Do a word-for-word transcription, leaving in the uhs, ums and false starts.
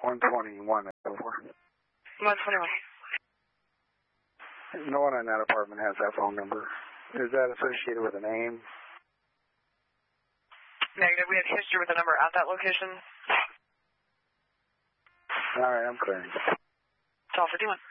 one twenty-one over. one twenty-one. No one in that apartment has that phone number. Is that associated with a name? Negative. We have history with the number at that location. All right, I'm clearing. twelve fifty-one.